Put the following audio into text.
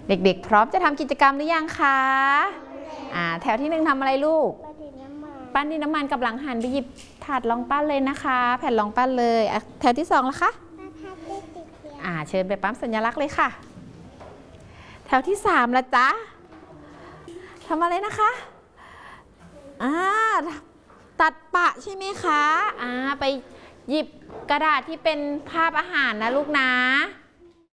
เด็กๆพร้อมจะทำกิจกรรมหรือยังคะแถวที่1ทำอะไรลูกปั้นดินน้ำมันกับหลังหันไปหยิบถาดรองปั้นเลยนะคะแผ่นรองปั้นเลยแถวที่2ล่ะคะเชิญไปปั๊มสัญลักษณ์เลยค่ะแถวที่3ละจ๊ะทำอะไรนะคะตัดปะใช่ไหมคะไปหยิบกระดาษที่เป็นภาพอาหารนะลูกนะ